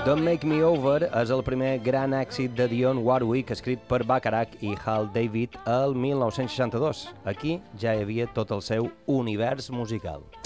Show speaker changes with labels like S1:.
S1: Don't Make Me Over és el primer gran èxit de Dionne Warwick escrit per Bacharach i Hal David el 1962. Aquí ja hi havia tot el seu univers musical.